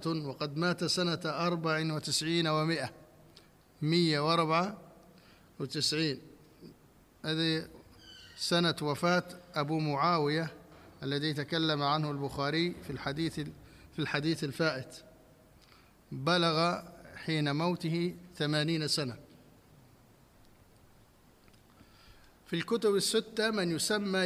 وقد مات سنة 94 و100، 194. هذه سنة وفاة أبو معاوية الذي تكلم عنه البخاري في الحديث الفائت، بلغ حين موته 80 سنة. في الكتب الستة من يسمى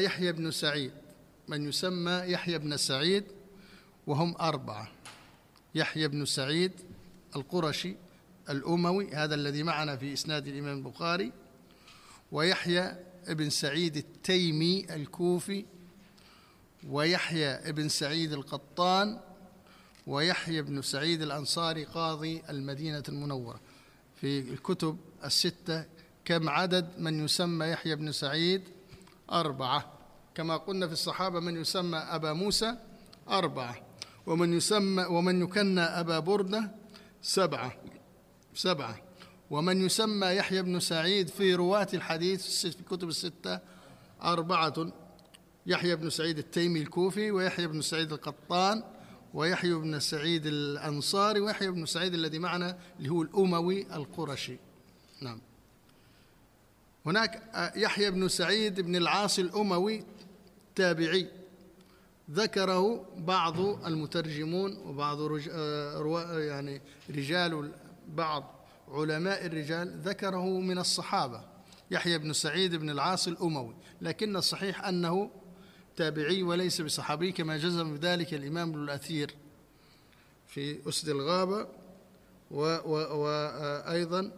يحيى بن سعيد، وهم 4: يحيى بن سعيد القرشي الأموي، هذا الذي معنا في إسناد الإمام البخاري، ويحيى بن سعيد التيمي الكوفي، ويحيى بن سعيد القطان، ويحيى بن سعيد الأنصاري قاضي المدينة المنورة. في الكتب الستة كم عدد من يسمى يحيى بن سعيد؟ 4. كما قلنا في الصحابة من يسمى أبا موسى 4، ومن يكنى أبا بردة 7، ومن يسمى يحيى بن سعيد في رواة الحديث في الكتب الستة 4: يحيى بن سعيد التيمي الكوفي، ويحيى بن سعيد القطان، ويحيى بن سعيد الأنصاري، ويحيى بن سعيد الذي معنا اللي هو الأموي القرشي. نعم. هناك يحيى بن سعيد بن العاص الأموي تابعي، ذكره بعض المترجمون وبعض رجال بعض علماء الرجال ذكره من الصحابة، يحيى بن سعيد بن العاص الأموي، لكن الصحيح أنه تابعي وليس بصحابي، كما جزم بذلك الإمام ابن الأثير في أسد الغابة، وأيضا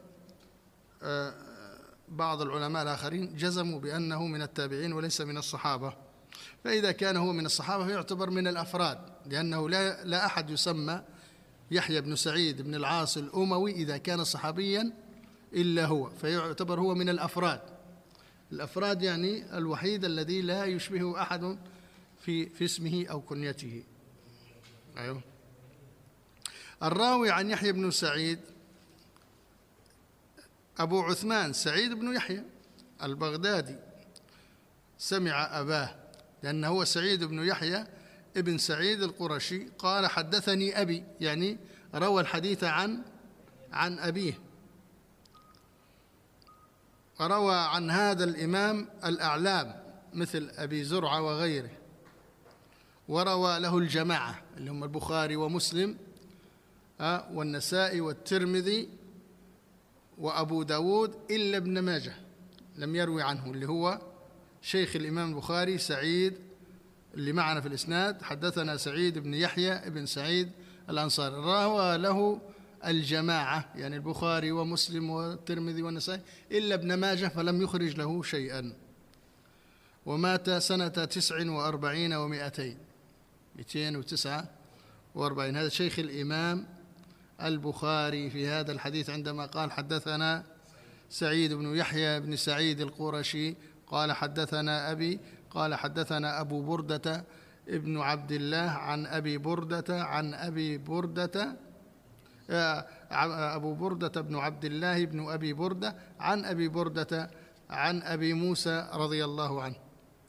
بعض العلماء الآخرين جزموا بأنه من التابعين وليس من الصحابة. فإذا كان هو من الصحابة فيعتبر من الأفراد، لأنه لا أحد يسمى يحيى بن سعيد بن العاص الأموي إذا كان صحابيا إلا هو، فيعتبر هو من الأفراد يعني الوحيد الذي لا يشبه أحد في اسمه أو كنيته. أيوه. الراوي عن يحيى بن سعيد أبو عثمان سعيد بن يحيى البغدادي، سمع أباه، لأنه هو سعيد بن يحيى ابن سعيد القرشي، قال حدثني أبي، يعني روى الحديث عن أبيه. وروى عن هذا الإمام الأعلام مثل أبي زرعة وغيره، وروى له الجماعة اللي هم البخاري ومسلم والنسائي والترمذي وأبو داود، إلا ابن ماجه لم يروي عنه، اللي هو شيخ الإمام البخاري سعيد اللي معنا في الإسناد، حدثنا سعيد بن يحيى ابن سعيد الأنصاري، روى له الجماعة يعني البخاري ومسلم والترمذي والنسائي إلا ابن ماجه فلم يخرج له شيئا. ومات سنة 49 و200، 249. هذا شيخ الإمام البخاري في هذا الحديث عندما قال حدثنا سعيد بن يحيى بن سعيد القرشي قال حدثنا أبي، قال حدثنا أبو بردة ابن عبد الله عن أبي بردة أبو بردة بن عبد الله بن أبي بردة عن أبي بردة عن أبي موسى رضي الله عنه.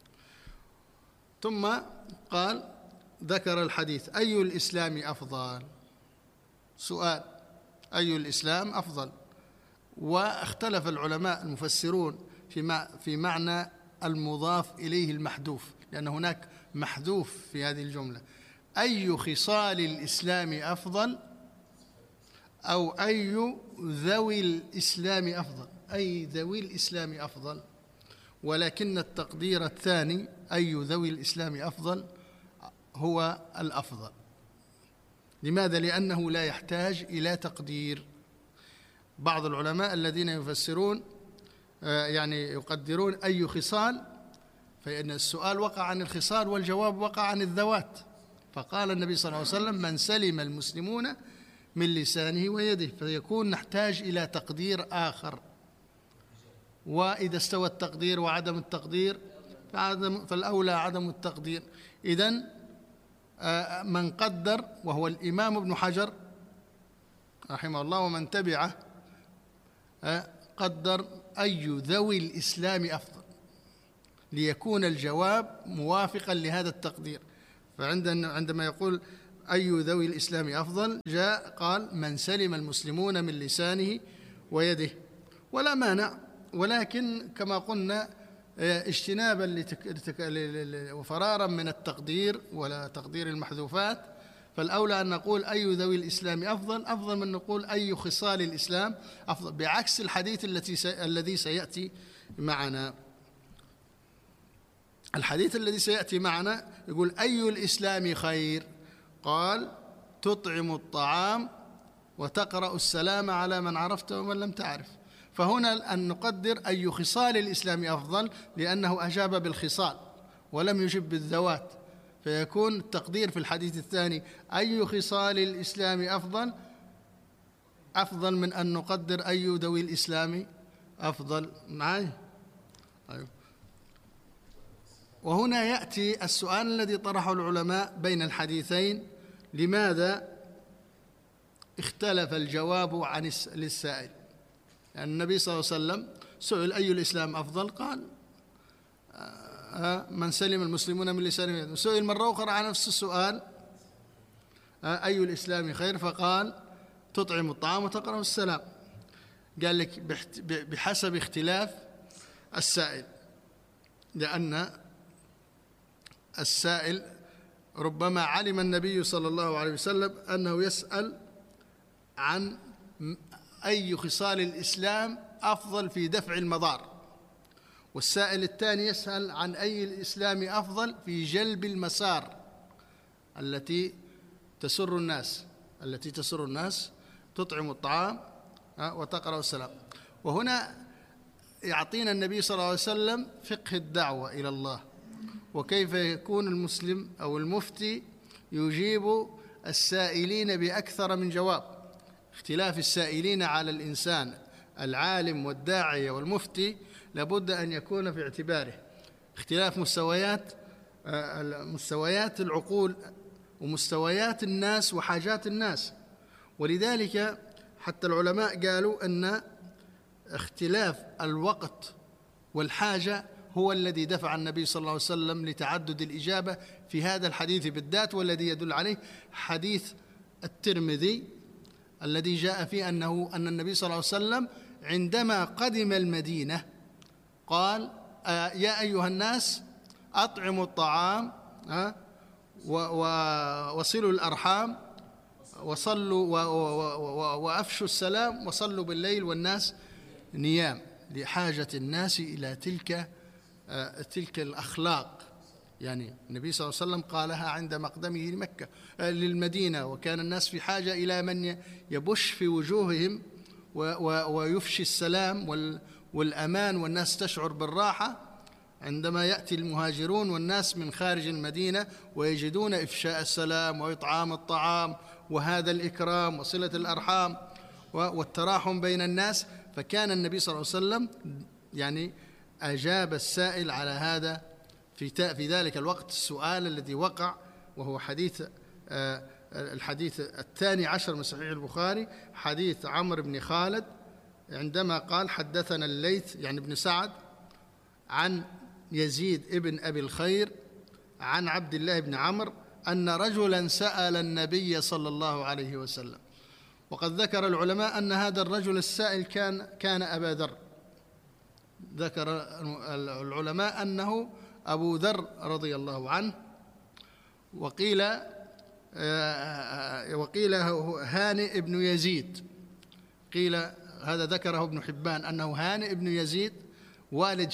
ثم قال ذكر الحديث: أي الإسلام أفضل؟ سؤال: أي الإسلام أفضل؟ واختلف العلماء المفسرون في معنى المضاف إليه المحذوف، لأن هناك محذوف في هذه الجملة: أي خصال الإسلام أفضل، أو أي ذوي الإسلام أفضل، أي ذوي الإسلام أفضل. ولكن التقدير الثاني أي ذوي الإسلام أفضل هو الأفضل. لماذا؟ لأنه لا يحتاج إلى تقدير. بعض العلماء الذين يفسرون يعني يقدرون أي خصال، فإن السؤال وقع عن الخصال والجواب وقع عن الذوات، فقال النبي صلى الله عليه وسلم: من سلم المسلمون من لسانه ويده، فيكون نحتاج إلى تقدير آخر. وإذا استوى التقدير وعدم التقدير فالأولى عدم التقدير. إذن من قدر وهو الإمام ابن حجر رحمه الله ومن تبعه قدر أي ذوي الإسلام أفضل، ليكون الجواب موافقا لهذا التقدير. فعندما يقول أي ذوي الإسلام أفضل، جاء قال من سلم المسلمون من لسانه ويده، ولا مانع، ولكن كما قلنا اجتنابا وفرارا من التقدير ولا تقدير المحذوفات، فالأولى أن نقول أي ذوي الإسلام أفضل من نقول أي خصال الإسلام أفضل، بعكس الحديث الذي سيأتي معنا. الحديث الذي سيأتي معنا يقول أي الإسلام خير؟ قال تطعم الطعام وتقرأ السلام على من عرفت ومن لم تعرف. فهنا أن نقدر أي خصال الإسلام أفضل، لأنه أجاب بالخصال ولم يجب بالذوات، فيكون التقدير في الحديث الثاني أي خصال الإسلام أفضل من أن نقدر أي ذوي الإسلام أفضل. معي؟ أيوه. وهنا يأتي السؤال الذي طرحه العلماء بين الحديثين: لماذا اختلف الجواب عن للسائل؟ يعني النبي صلى الله عليه وسلم سئل أي الإسلام أفضل، قال من سلم المسلمون من لسانهم. سئل مرة أخرى عن نفس السؤال أي الإسلام خير؟ فقال تطعم الطعام وتقرأ السلام. قال لك بحسب اختلاف السائل، لأن السائل ربما علم النبي صلى الله عليه وسلم أنه يسأل عن أي خصال الإسلام أفضل في دفع المضار، والسائل الثاني يسأل عن أي الإسلام أفضل في جلب المسار التي تسر الناس، تطعم الطعام وتقرأ السلام. وهنا يعطينا النبي صلى الله عليه وسلم فقه الدعوة إلى الله، وكيف يكون المسلم أو المفتي يجيب السائلين بأكثر من جواب. اختلاف السائلين على الإنسان العالم والداعية والمفتي لابد أن يكون في اعتباره اختلاف مستويات العقول ومستويات الناس وحاجات الناس. ولذلك حتى العلماء قالوا أن اختلاف الوقت والحاجة هو الذي دفع النبي صلى الله عليه وسلم لتعدد الإجابة في هذا الحديث بالذات، والذي يدل عليه حديث الترمذي الذي جاء فيه أن النبي صلى الله عليه وسلم عندما قدم المدينة قال يا أيها الناس أطعموا الطعام وصلوا الأرحام وصلوا وأفشوا السلام وصلوا بالليل والناس نيام، لحاجة الناس إلى تلك الأخلاق. يعني النبي صلى الله عليه وسلم قالها عند مقدمه للمدينة، وكان الناس في حاجة إلى من يبش في وجوههم ويفشي السلام والأمان، والناس تشعر بالراحة عندما يأتي المهاجرون والناس من خارج المدينة ويجدون إفشاء السلام وإطعام الطعام وهذا الإكرام وصلة الأرحام والتراحم بين الناس. فكان النبي صلى الله عليه وسلم يعني أجاب السائل على هذا في ذلك الوقت السؤال الذي وقع، وهو الحديث الثاني عشر من صحيح البخاري، حديث عمرو بن خالد عندما قال حدثنا الليث يعني بن سعد عن يزيد ابن أبي الخير عن عبد الله بن عمرو أن رجلا سأل النبي صلى الله عليه وسلم. وقد ذكر العلماء أن هذا الرجل السائل كان أبا ذر، ذكر العلماء أنه أبو ذر رضي الله عنه، وقيل هانئ بن يزيد، قيل هذا ذكره ابن حبان أنه هانئ بن يزيد والد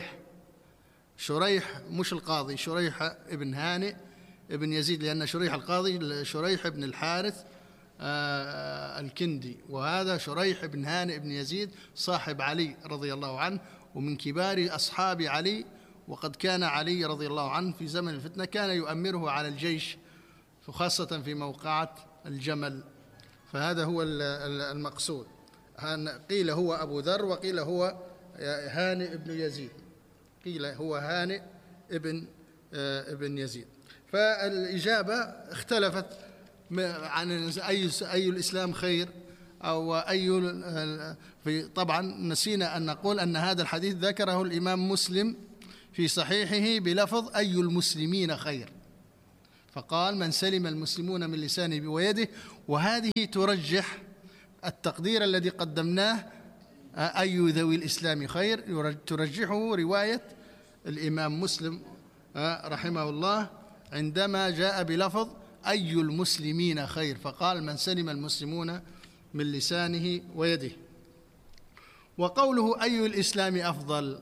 شريح مش القاضي، شريح ابن هانئ ابن يزيد، لأن شريح القاضي شريح ابن الحارث الكندي، وهذا شريح بن هانئ بن يزيد صاحب علي رضي الله عنه ومن كبار أصحاب علي. وقد كان علي رضي الله عنه في زمن الفتنة كان يؤمره على الجيش، وخاصة في موقعة الجمل. فهذا هو المقصود. قيل هو أبو ذر وقيل هو هانئ بن يزيد، قيل هو هانئ ابن يزيد. فالإجابة اختلفت عن أي الإسلام خير أو طبعا نسينا أن نقول أن هذا الحديث ذكره الإمام مسلم في صحيحه بلفظ أي المسلمين خير، فقال من سلم المسلمون من لسانه ويده، وهذه ترجح التقدير الذي قدمناه أي ذوي الإسلام خير، ترجحه رواية الإمام مسلم رحمه الله عندما جاء بلفظ أي المسلمين خير، فقال من سلم المسلمون من لسانه ويده. وقوله أي الإسلام أفضل،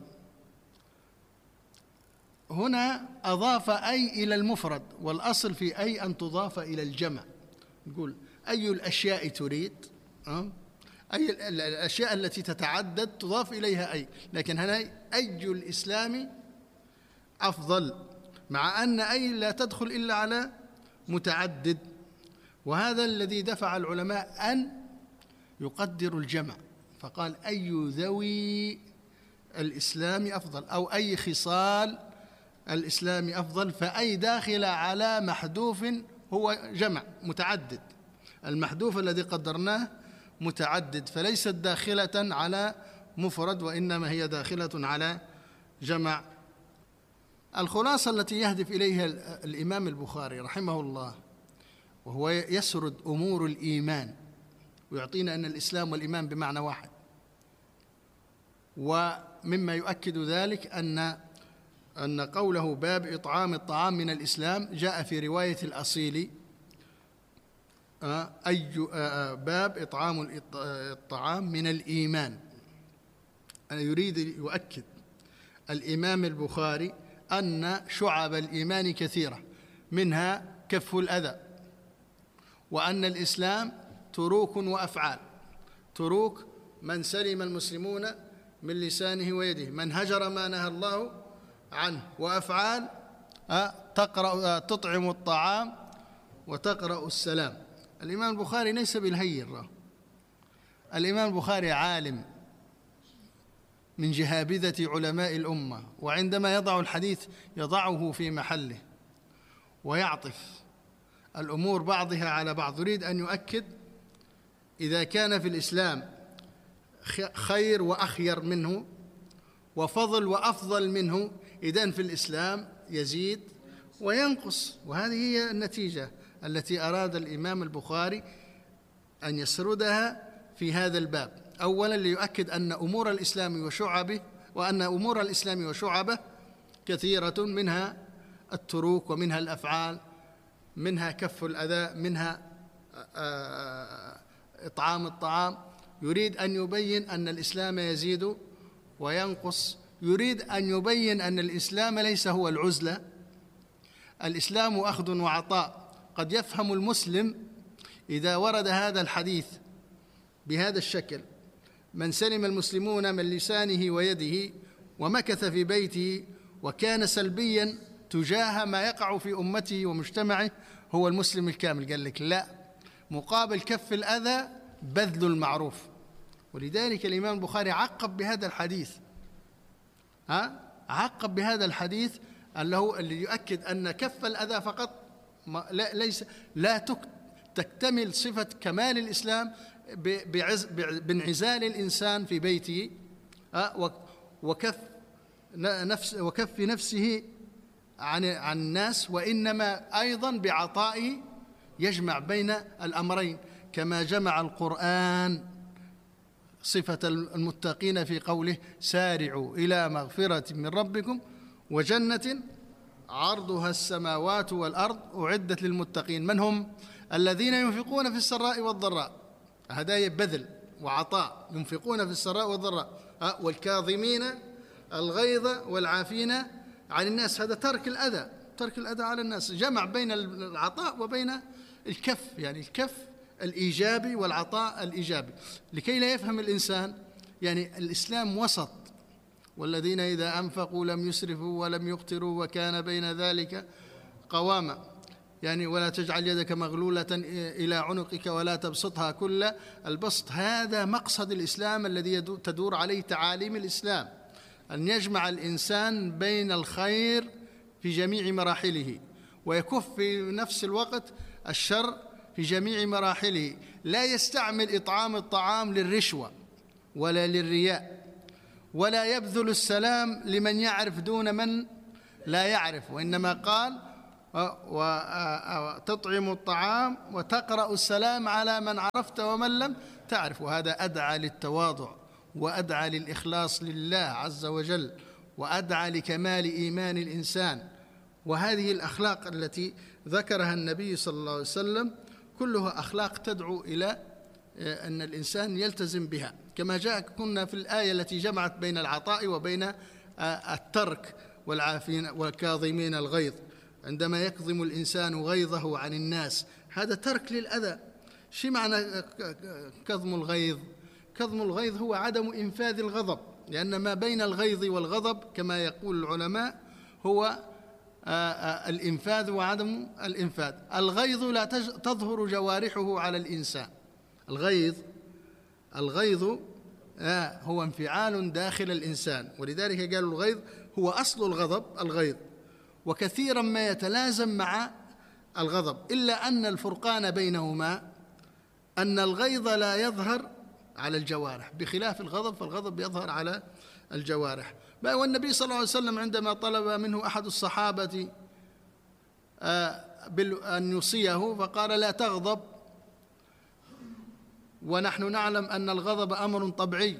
هنا أضاف أي إلى المفرد، والأصل في أي أن تضاف إلى الجمع. نقول أي الأشياء تريد، أي الأشياء التي تتعدد تضاف إليها أي، لكن هنا أي الإسلام أفضل، مع أن أي لا تدخل إلا على متعدد، وهذا الذي دفع العلماء أن يقدروا الجمع، فقال أي ذوي الإسلام أفضل، أو أي خصال الإسلام أفضل، فأي داخل على محذوف هو جمع متعدد، المحذوف الذي قدرناه متعدد، فليست داخلة على مفرد، وإنما هي داخلة على جمع. الخلاصة التي يهدف إليها الإمام البخاري رحمه الله، وهو يسرد أمور الإيمان ويعطينا أن الإسلام والإيمان بمعنى واحد، ومما يؤكد ذلك أن قوله باب إطعام الطعام من الإسلام جاء في رواية الأصيل باب إطعام الطعام من الإيمان. أنا يريد يؤكد الإمام البخاري أن شعب الإيمان كثيرة، منها كف الأذى، وأن الإسلام تروك وأفعال. تروك من سلم المسلمون من لسانه ويده، من هجر ما نهى الله عنه، وأفعال تطعم الطعام وتقرأ السلام. الإمام البخاري ليس بالهين، الإمام البخاري عالم من جهابذة علماء الأمة، وعندما يضع الحديث يضعه في محله ويعطف الأمور بعضها على بعض. يريد أن يؤكد إذا كان في الإسلام خير وأخير منه وفضل وأفضل منه، إذن في الإسلام يزيد وينقص، وهذه هي النتيجة التي أراد الإمام البخاري أن يسردها في هذا الباب. أولا ليؤكد أن أمور الإسلام وشعبه، وأن أمور الإسلام وشعبه كثيرة، منها التروك ومنها الأفعال، منها كف الأذى، منها إطعام الطعام. يريد أن يبين أن الإسلام يزيد وينقص، يريد أن يبين أن الإسلام ليس هو العزلة، الإسلام أخذ وعطاء. قد يفهم المسلم إذا ورد هذا الحديث بهذا الشكل، من سلم المسلمون من لسانه ويده ومكث في بيته وكان سلبيا تجاه ما يقع في أمته ومجتمعه، هو المسلم الكامل. قال لك لا، مقابل كف الأذى بذل المعروف. ولذلك الإمام البخاري عقب بهذا الحديث، عقب بهذا الحديث اللي يؤكد أن كف الأذى فقط لا تكتمل صفة كمال الإسلام بانعزال الإنسان في بيته وكف نفسه عن الناس، وإنما أيضا بعطائه يجمع بين الأمرين، كما جمع القرآن صفة المتقين في قوله سارعوا إلى مغفرة من ربكم وجنة عرضها السماوات والأرض أعدت للمتقين. من هم؟ الذين ينفقون في السراء والضراء، هدايا بذل وعطاء، ينفقون في السراء والضراء، والكاظمين الغيظ والعافين عن الناس، هذا ترك الأذى على الناس، جمع بين العطاء وبين الكف، يعني الكف الإيجابي والعطاء الإيجابي، لكي لا يفهم الإنسان يعني الإسلام وسط، والذين إذا أنفقوا لم يسرفوا ولم يقتروا وكان بين ذلك قواما، يعني ولا تجعل يدك مغلولة إلى عنقك ولا تبسطها كل البسط. هذا مقصد الإسلام الذي تدور عليه تعاليم الإسلام، أن يجمع الإنسان بين الخير في جميع مراحله ويكف في نفس الوقت الشر في جميع مراحله. لا يستعمل إطعام الطعام للرشوة ولا للرياء، ولا يبذل السلام لمن يعرف دون من لا يعرف، وإنما قال وتطعم الطعام وتقرأ السلام على من عرفت ومن لم تعرف، وهذا أدعى للتواضع وأدعى للإخلاص لله عز وجل وأدعى لكمال إيمان الإنسان. وهذه الأخلاق التي ذكرها النبي صلى الله عليه وسلم كلها أخلاق تدعو إلى أن الإنسان يلتزم بها، كما جاء كنا في الآية التي جمعت بين العطاء وبين الترك والعافين والكاظمين الغيظ. عندما يكظم الإنسان غيظه عن الناس هذا ترك للأذى. شو معنى كظم الغيظ؟ كظم الغيظ هو عدم إنفاذ الغضب، لأن ما بين الغيظ والغضب كما يقول العلماء هو الإنفاذ وعدم الإنفاذ. الغيظ لا تظهر جوارحه على الإنسان. الغيظ هو انفعال داخل الإنسان، ولذلك قالوا الغيظ هو أصل الغضب الغيظ، وكثيرا ما يتلازم مع الغضب، إلا أن الفرقان بينهما أن الغيظ لا يظهر على الجوارح بخلاف الغضب، فالغضب يظهر على الجوارح. والنبي صلى الله عليه وسلم عندما طلب منه أحد الصحابة أن يوصيه فقال لا تغضب، ونحن نعلم أن الغضب أمر طبيعي،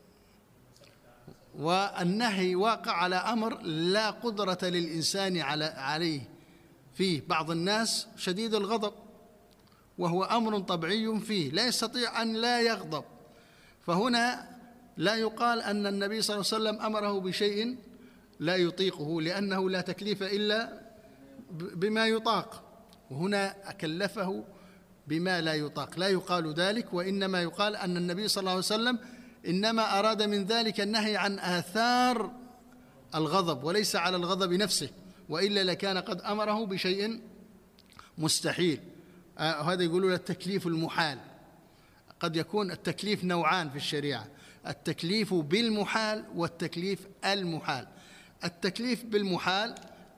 والنهي واقع على أمر لا قدرة للإنسان عليه فيه. بعض الناس شديد الغضب وهو أمر طبيعي فيه، لا يستطيع أن لا يغضب، فهنا لا يقال أن النبي صلى الله عليه وسلم أمره بشيء لا يطيقه، لأنه لا تكليف إلا بما يطاق، وهنا أكلفه بما لا يطاق. لا يقال ذلك، وإنما يقال أن النبي صلى الله عليه وسلم إنما أراد من ذلك النهي عن آثار الغضب وليس على الغضب نفسه، وإلا لكان قد أمره بشيء مستحيل. هذا يقولون التكليف المحال. قد يكون التكليف نوعان في الشريعة: التكليف بالمحال والتكليف المحال. التكليف بالمحال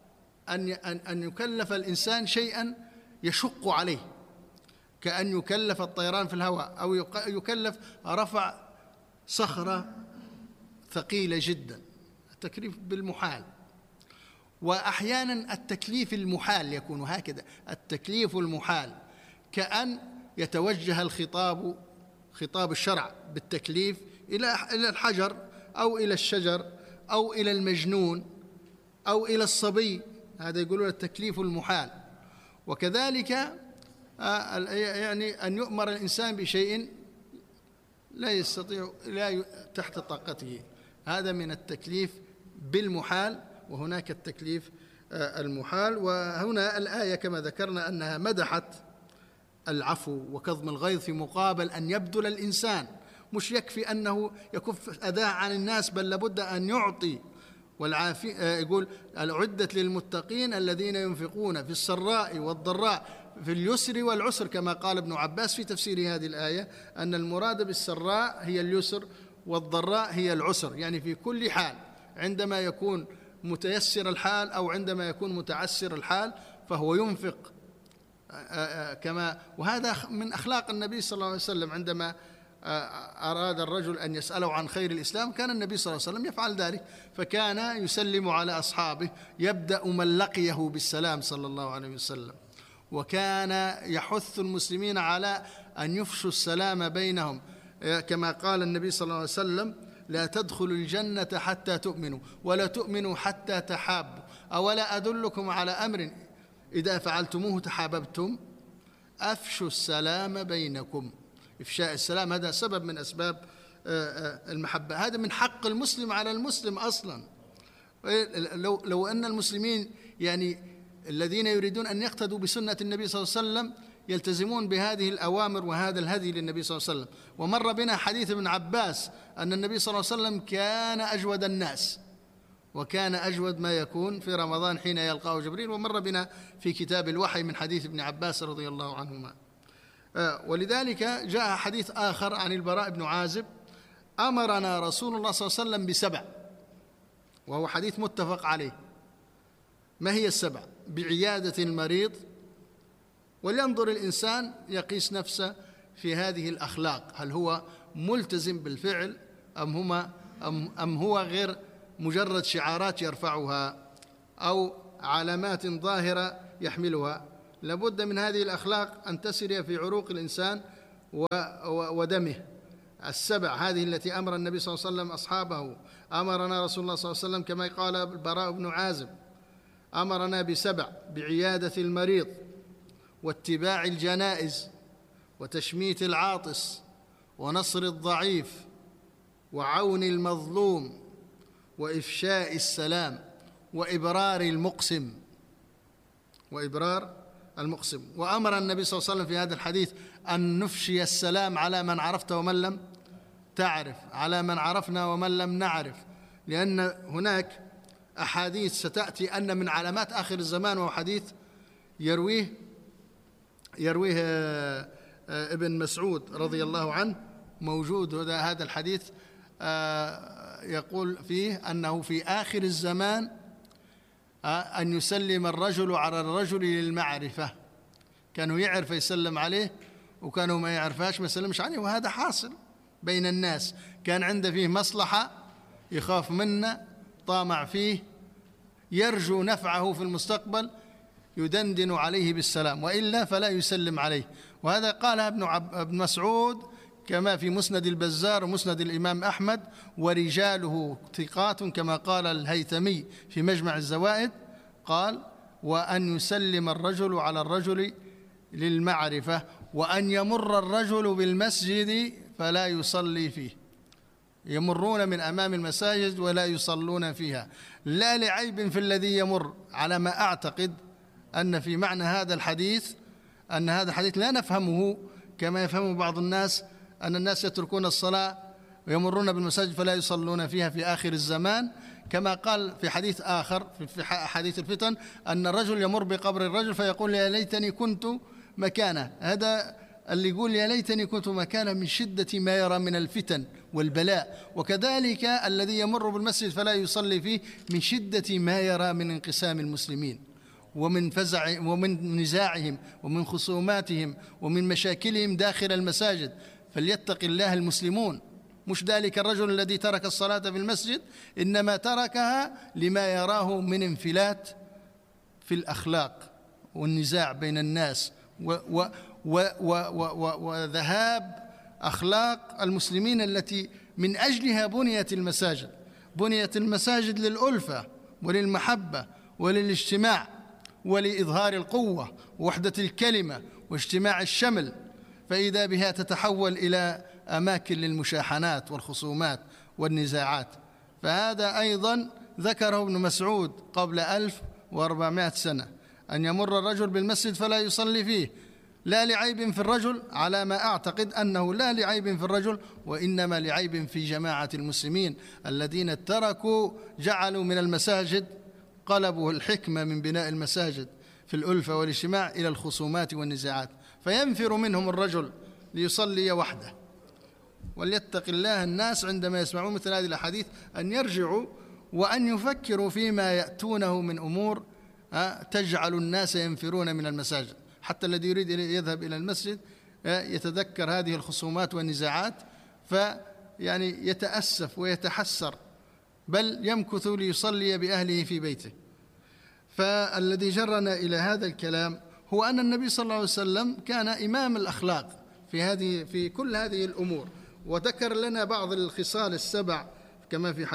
أن يكلف الإنسان شيئا يشق عليه، كأن يكلف الطيران في الهواء، أو يكلف رفع صخرة ثقيلة جدا، التكليف بالمحال. وأحيانا التكليف المحال يكون هكذا: التكليف المحال كأن يتوجه الخطاب، خطاب الشرع، بالتكليف إلى الحجر أو إلى الشجر أو إلى المجنون أو إلى الصبي، هذا يقولون التكليف المحال. وكذلك يعني أن يؤمر الإنسان بشيء لا يستطيع، لا تحت طاقته، هذا من التكليف بالمحال، وهناك التكليف المحال. وهنا الآية كما ذكرنا أنها مدحت العفو وكظم الغيظ في مقابل أن يبذل الإنسان، مش يكفي أنه يكف أذاه عن الناس، بل لابد أن يعطي. يقول أعدت للمتقين الذين ينفقون في السراء والضراء في اليسر والعسر، كما قال ابن عباس في تفسير هذه الآية أن المراد بالسراء هي اليسر والضراء هي العسر، يعني في كل حال، عندما يكون متيسر الحال أو عندما يكون متعسر الحال فهو ينفق كما. وهذا من أخلاق النبي صلى الله عليه وسلم، عندما أراد الرجل أن يسأله عن خير الإسلام كان النبي صلى الله عليه وسلم يفعل ذلك، فكان يسلم على أصحابه، يبدأ من لقيه بالسلام صلى الله عليه وسلم، وكان يحث المسلمين على أن يفشوا السلام بينهم، كما قال النبي صلى الله عليه وسلم: لا تدخلوا الجنة حتى تؤمنوا ولا تؤمنوا حتى تحابوا، أولا أدلكم على أمر إذا فعلتموه تحاببتم؟ أفشوا السلام بينكم. إفشاء السلام هذا سبب من أسباب المحبة، هذا من حق المسلم على المسلم أصلا. لو أن المسلمين يعني الذين يريدون أن يقتدوا بسنة النبي صلى الله عليه وسلم يلتزمون بهذه الأوامر وهذا الهدي للنبي صلى الله عليه وسلم. ومر بنا حديث ابن عباس أن النبي صلى الله عليه وسلم كان أجود الناس، وكان أجود ما يكون في رمضان حين يلقاه جبريل، ومر بنا في كتاب الوحي من حديث ابن عباس رضي الله عنهما. ولذلك جاء حديث آخر عن البراء بن عازب: أمرنا رسول الله صلى الله عليه وسلم ب7، وهو حديث متفق عليه. ما هي ال7؟ بعيادة المريض، ولينظر الإنسان يقيس نفسه في هذه الأخلاق، هل هو ملتزم بالفعل أم هو غير مجرد شعارات يرفعها أو علامات ظاهرة يحملها. لابد من هذه الأخلاق أن تسري في عروق الإنسان ودمه. السبع هذه التي أمر النبي صلى الله عليه وسلم أصحابه، أمرنا رسول الله صلى الله عليه وسلم كما قال البراء بن عازب، أمرنا بسبع: بعيادة المريض، واتباع الجنائز، وتشميت العاطس، ونصر الضعيف، وعون المظلوم، وإفشاء السلام، وإبرار المقسم. وأمر النبي صلى الله عليه وسلم في هذا الحديث أن نفشي السلام على من عرفت ومن لم تعرف، على من عرفنا ومن لم نعرف، لأن هناك أحاديث ستأتي أن من علامات آخر الزمان، وهو حديث يرويه ابن مسعود رضي الله عنه، موجود هذا الحديث، يقول فيه أنه في آخر الزمان أن يسلم الرجل على الرجل للمعرفة. كانوا يعرف يسلم عليه، وكانوا ما يعرفهاش ما يسلمش عليه، وهذا حاصل بين الناس. كان عنده فيه مصلحة يخاف منه، طامع فيه، يرجو نفعه في المستقبل، يدندن عليه بالسلام، وإلا فلا يسلم عليه. وهذا قالها ابن مسعود كما في مسند البزار ومسند الإمام أحمد، ورجاله ثقات كما قال الهيثمي في مجمع الزوائد، قال: وأن يسلم الرجل على الرجل للمعرفة، وأن يمر الرجل بالمسجد فلا يصلي فيه. يمرون من أمام المساجد ولا يصلون فيها، لا لعيب في الذي يمر، على ما أعتقد أن في معنى هذا الحديث أن هذا الحديث لا نفهمه كما يفهم بعض الناس، أن الناس يتركون الصلاة ويمرون بالمساجد فلا يصلون فيها في آخر الزمان، كما قال في حديث آخر في حديث الفتن أن الرجل يمر بقبر الرجل فيقول: يا ليتني كنت مكانه. هذا اللي يقول يا ليتني كنت مكانه من شدة ما يرى من الفتن والبلاء، وكذلك الذي يمر بالمسجد فلا يصلي فيه من شدة ما يرى من انقسام المسلمين ومن فزع ومن نزاعهم ومن خصوماتهم ومن مشاكلهم داخل المساجد. فليتق الله المسلمون، مش ذلك الرجل الذي ترك الصلاة في المسجد، إنما تركها لما يراه من انفلات في الأخلاق والنزاع بين الناس وذهاب أخلاق المسلمين التي من أجلها بنيت المساجد. بنيت المساجد للألفة وللمحبة وللاجتماع ولإظهار القوة ووحدة الكلمة واجتماع الشمل، فإذا بها تتحول إلى أماكن للمشاحنات والخصومات والنزاعات. فهذا أيضا ذكره ابن مسعود قبل 1400 سنة، أن يمر الرجل بالمسجد فلا يصلي فيه، لا لعيب في الرجل، على ما أعتقد أنه لا لعيب في الرجل، وإنما لعيب في جماعة المسلمين الذين تركوا، جعلوا من المساجد، قلبوا الحكمة من بناء المساجد في الألفة والاجتماع إلى الخصومات والنزاعات، فينفر منهم الرجل ليصلي وحده. وليتق الله الناس عندما يسمعون مثل هذه الأحاديث أن يرجعوا وأن يفكروا فيما يأتونه من أمور تجعل الناس ينفرون من المساجد. حتى الذي يريد يذهب إلى المسجد يتذكر هذه الخصومات والنزاعات، فيعني يتأسف ويتحسر، بل يمكث ليصلي بأهله في بيته. فالذي جرنا إلى هذا الكلام هو أن النبي صلى الله عليه وسلم كان إمام الأخلاق في كل هذه الأمور، وذكر لنا بعض الخصال السبع كما في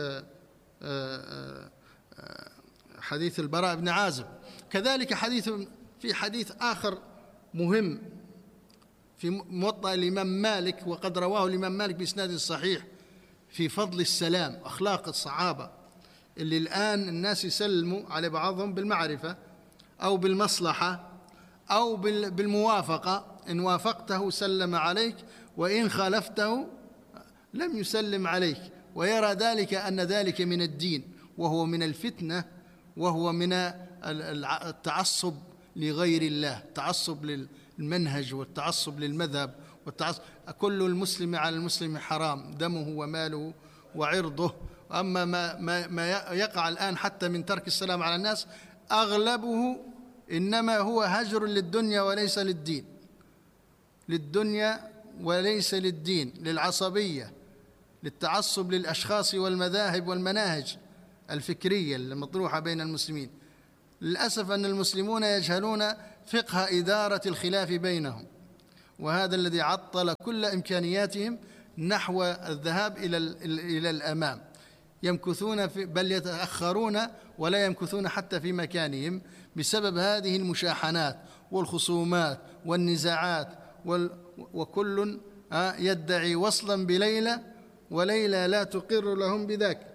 حديث البراء بن عازب. كذلك في حديث آخر مهم في موطأ الإمام مالك، وقد رواه الإمام مالك بإسناد صحيح، في فضل السلام، أخلاق الصحابة اللي الآن الناس يسلموا على بعضهم بالمعرفة أو بالمصلحة أو بالموافقة، إن وافقته سلم عليك، وإن خالفته لم يسلم عليك، ويرى ذلك أن ذلك من الدين، وهو من الفتنة، وهو من التعصب لغير الله، التعصب للمنهج والتعصب للمذهب والتعصب. كل المسلم على المسلم حرام، دمه وماله وعرضه. أما ما يقع الآن حتى من ترك السلام على الناس أغلبه إنما هو هجر للدنيا وليس للدين، للدنيا وليس للدين، للعصبية، للتعصب للأشخاص والمذاهب والمناهج الفكرية المطروحة بين المسلمين. للأسف أن المسلمون يجهلون فقه إدارة الخلاف بينهم، وهذا الذي عطل كل إمكانياتهم نحو الذهاب إلى الأمام. يمكثون بل يتأخرون ولا يمكثون حتى في مكانهم بسبب هذه المشاحنات والخصومات والنزاعات، وكل يدعي وصلا بليلى وليلى لا تقر لهم بذاك.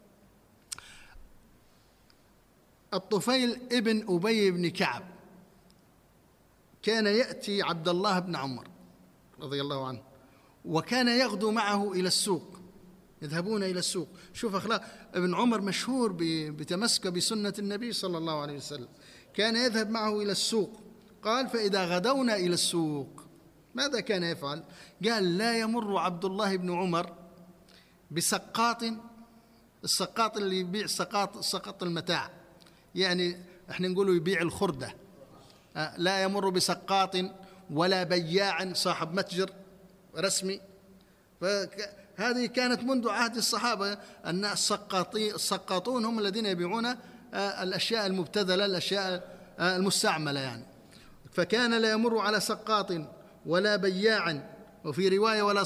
الطفيل ابن أبي بن كعب كان يأتي عبد الله بن عمر رضي الله عنه، وكان يغدو معه إلى السوق، يذهبون إلى السوق. شوف أخلاق ابن عمر، مشهور بتمسك بسنة النبي صلى الله عليه وسلم، كان يذهب معه إلى السوق. قال: فإذا غدونا إلى السوق ماذا كان يفعل؟ قال: لا يمر عبد الله بن عمر بسقاط، السقاط اللي يبيع سقاط المتاع، يعني احنا نقوله يبيع الخردة، لا يمر بسقاط ولا بياع صاحب متجر رسمي. فهذه كانت منذ عهد الصحابة، أن السقاطون هم الذين يبيعون الأشياء المبتذلة، الأشياء المستعملة يعني. فكان لا يمر على سقاط ولا بياع، وفي رواية ولا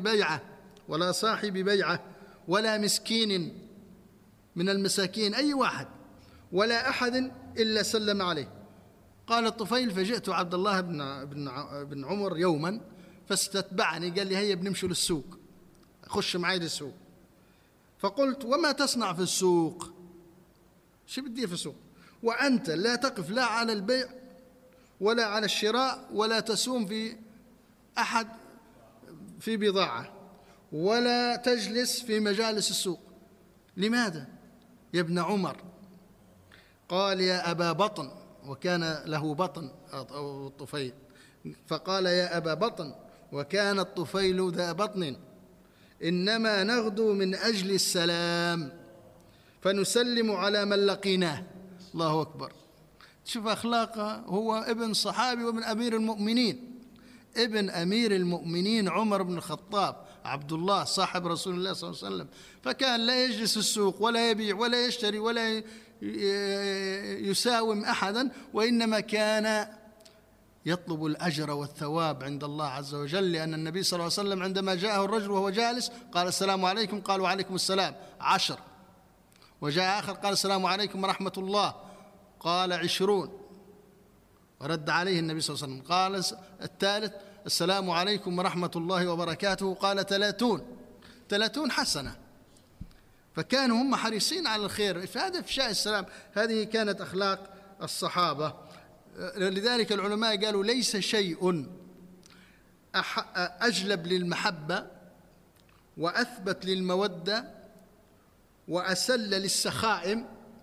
صاحب بيعة ولا مسكين من المساكين، أي واحد ولا أحد إلا سلم عليه. قال الطفيل: فجئت عبد الله بن عمر يوما فاستتبعني، قال لي: هيا بنمشي للسوق، خش معي للسوق. فقلت: وما تصنع في السوق؟ شو بدي في السوق وأنت لا تقف لا على البيع ولا على الشراء، ولا تسوم في أحد في بضاعة، ولا تجلس في مجالس السوق، لماذا يا ابن عمر؟ قال: يا أبا بطن، وكان له بطن أو الطفيل، فقال: يا أبا بطن، وكان الطفيل ذا بطن، إنما نغدو من أجل السلام فنسلم على من لقيناه. الله أكبر. شوف أخلاقه، هو ابن صحابي وابن أمير المؤمنين، ابن أمير المؤمنين عمر بن الخطاب عبد الله صاحب رسول الله صلى الله عليه وسلم. فكان لا يجلس السوق ولا يبيع ولا يشتري ولا يساوم أحدا، وإنما كان يطلب الأجر والثواب عند الله عز وجل، لأن النبي صلى الله عليه وسلم عندما جاءه الرجل وهو جالس قال: السلام عليكم، قال: وعليكم السلام 10. وجاء آخر قال: السلام عليكم ورحمة الله، قال: 20. ورد عليه النبي صلى الله عليه وسلم. قال الثالث: السلام عليكم ورحمة الله وبركاته، قال: 30 حسنة. فكانوا هم حريصين على الخير، فهذا إفشاء السلام. هذه كانت أخلاق الصحابة. لذلك العلماء قالوا: ليس شيء أجلب للمحبة وأثبت للمودة وأسل للسخائم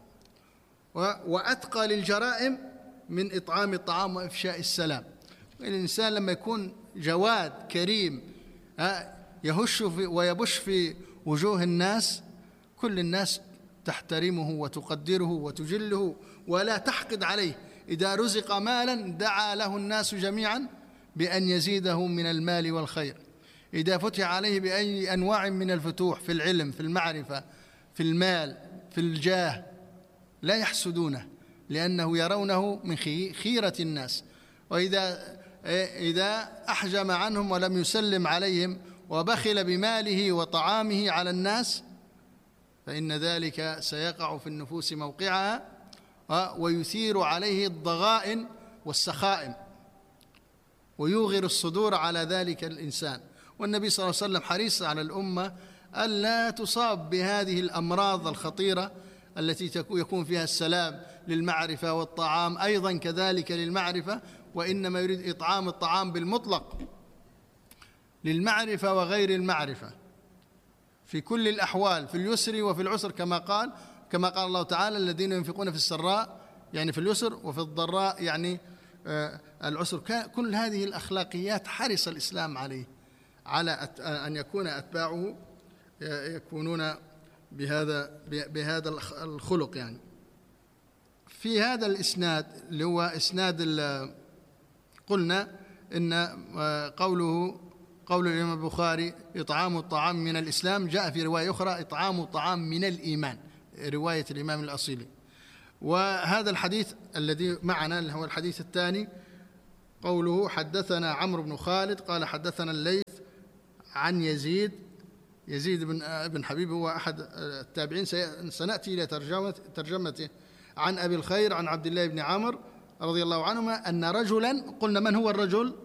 وأتقى للجرائم من إطعام الطعام وإفشاء السلام. الإنسان لما يكون جواد كريم يهش ويبش في وجوه الناس، كل الناس تحترمه وتقدره وتجله ولا تحقد عليه. إذا رزق مالا دعا له الناس جميعا بأن يزيده من المال والخير. إذا فتح عليه بأي أنواع من الفتوح في العلم، في المعرفة، في المال، في الجاه، لا يحسدونه، لأنه يرونه من خيرة الناس. وإذا أحجم عنهم ولم يسلم عليهم وبخل بماله وطعامه على الناس، فإن ذلك سيقع في النفوس موقعها ويثير عليه الضغائن والسخائم ويوغر الصدور على ذلك الإنسان. والنبي صلى الله عليه وسلم حريص على الأمة ألا تصاب بهذه الأمراض الخطيرة التي يكون فيها السلام للمعرفة، والطعام أيضا كذلك للمعرفة، وإنما يريد إطعام الطعام بالمطلق للمعرفة وغير المعرفة في كل الأحوال، في اليسر وفي العسر، كما قال الله تعالى: الذين ينفقون في السراء يعني في اليسر، وفي الضراء يعني العسر. كل هذه الأخلاقيات حرص الإسلام عليه، على أن يكون أتباعه يكونون بهذا الخلق. يعني في هذا الإسناد اللي هو إسناد قلنا إن قول الإمام البخاري: إطعام الطعام من الإسلام، جاء في رواية أخرى: إطعام الطعام من الإيمان، رواية الإمام الأصيلي. وهذا الحديث الذي معنا اللي هو الحديث الثاني قوله حدثنا عمرو بن خالد قال حدثنا الليث عن يزيد بن حبيب، هو أحد التابعين، سنأتي إلى ترجمته، عن أبي الخير عن عبد الله بن عمرو رضي الله عنهما أن رجلا، قلنا من هو الرجل؟